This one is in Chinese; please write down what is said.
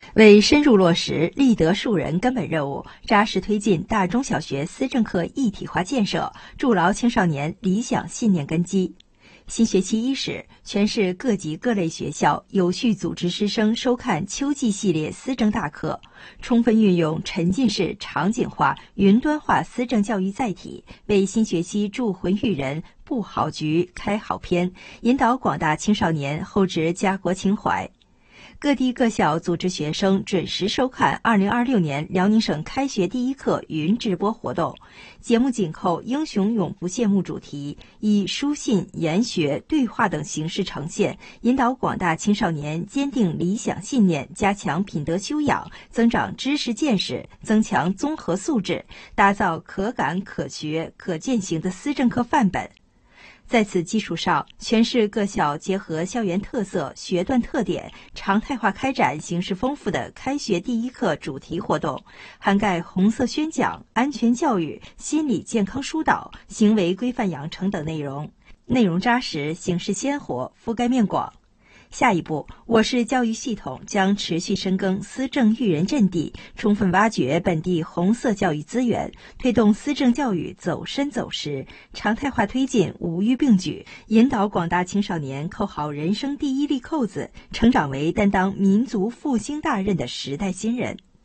为深入落实立德树人根本任务，扎实推进大中小学思政课一体化建设，筑牢青少年理想信念根基。新学期伊始，全市各级各类学校有序组织师生收看秋季系列思政大课，充分运用沉浸式、场景化、云端化思政教育载体，为新学期铸魂育人、布好局、开好篇，引导广大青少年厚植家国情怀。各地各校组织学生准时收看2026年辽宁省开学第一课云直播活动，节目紧扣英雄永不谢幕主题，以书信、研学、对话等形式呈现，引导广大青少年坚定理想信念，加强品德修养，增长知识见识，增强综合素质，打造可感可学可践行的思政课范本。在此基础上，全市各校结合校园特色、学段特点，常态化开展形式丰富的开学第一课主题活动，涵盖红色宣讲、安全教育、心理健康疏导、行为规范养成等内容，内容扎实，形式鲜活，覆盖面广。下一步，我市教育系统将持续深耕思政育人阵地，充分挖掘本地红色教育资源，推动思政教育走深走实，常态化推进五育并举，引导广大青少年扣好人生第一粒扣子，成长为担当民族复兴大任的时代新人。